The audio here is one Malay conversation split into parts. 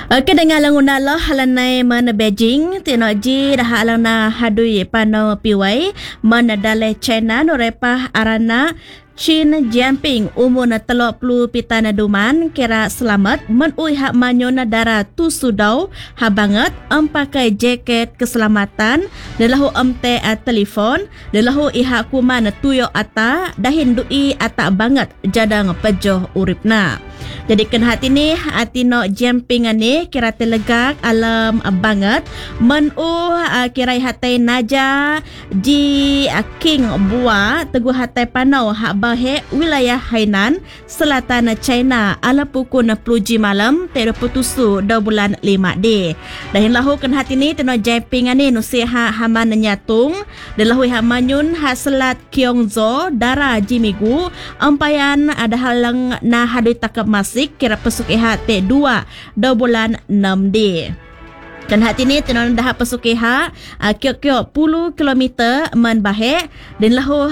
Okey dengan languna lah halanai mana Beijing tino ji dah alana hadui pano piwai mana dale China no repah arana Chin Jianping umur na 30 pitana duman kira selamat menui hak manyona dara tu sudau ha banget pakai jaket keselamatan delahu amte telefon delahu iha kuman tuyo ata dahin dui ata banget jadang pejoh uripna. Jadi ken hati ni atino Jianping ani kira telegak alam banget menu kirai hatai naja di king bua teguh hatai panau hak bahe wilayah Hainan selatan China ala pukul 10 malam tero putusu 2 bulan 5D. Dahin lahu ken hati ni tino Jianping ani nusiha haman nyatung delahu hamanyun haselat Kyongzo dara jimigu ampayan ada halang na hadui takap masik kira pesuk te 2 bulan 6D. Dan hati ni tenon dah pesuk kio-kio 10 kilometer man bahe dan lahu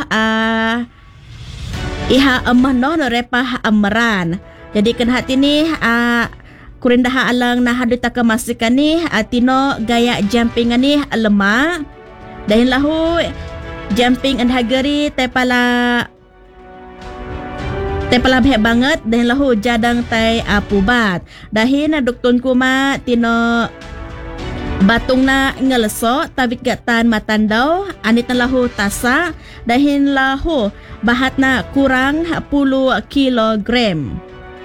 iha amah no repah amaran. Jadi kan hati ni kurin dah alang nah hadu tak masikan ni tino gaya jumping ni lemah. Dan lahu jumping and hagari tepala bhek banget dan lahu jadang tai pubat. Dahin duktun kuma tino batung na ngeleso tabik gatan matandau anitan lahu tasa dahin lahu bahat na kurang 10 kilogram.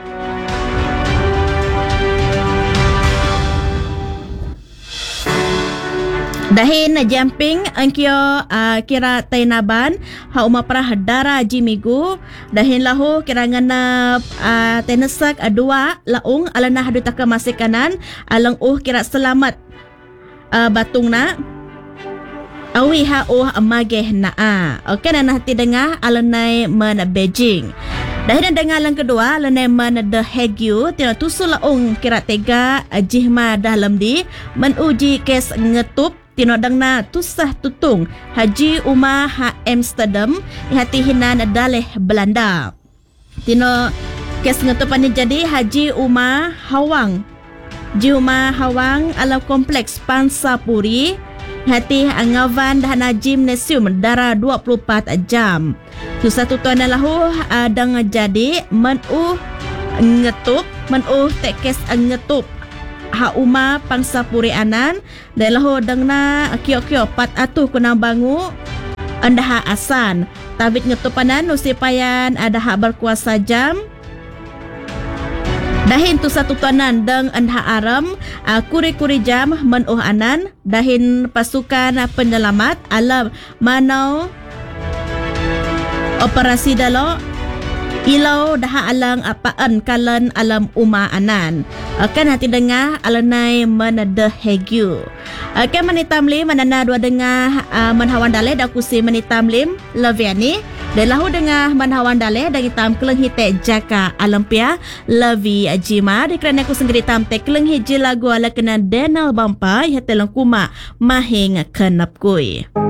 Dahin jumping angkio kira tainaban ha uma prah dara jimigu dahin lahu kira nganap tenesak dua laung alana hadu taka masikanan alang kira selamat batung na awi ha mageh na okey na hati dengar alanai man Beijing. Dahin dengar alang kedua alanai man The Hague tino tusul laung kira tega jihma dalam di menuji kes ngetup tino dangna tusah tutung Haji Umar ha Amsterdam hati hinan daleh Belanda. Tino kes ngetupan ni jadi Haji Umar Hawang. Juma Hawang ala kompleks Pansapuri hati angavan dahana gimnasium dara 24 jam. Tusah tutuan lahu dang jadi menu ngetup menu tekes ngetup ha uma Pansapuri anan dan lahu dangna kio-kio 400 kunang bangu andah asan tabit ngetupanan nusipayan ada hak berkuasa jam. Dahin tu satu tuanan deng anha aram kuri-kuri jam menuh anan dahin pasukan penyelamat alam manau operasi dalo ilau dah alang apaan kalan alam uma anan akan hati dengar alanai mana The Hague akan manitamlim manana dua dengar manhawan dale dakusi manitamlim Laviani dan lahu dengar manhawan dale dan hitam keleng hite jaka Olympia Lavi Ajima dikerana aku sendiri tam te keleng hiji lagu ala kena Daniel Bampa hatelang kuma mahing kenap kui.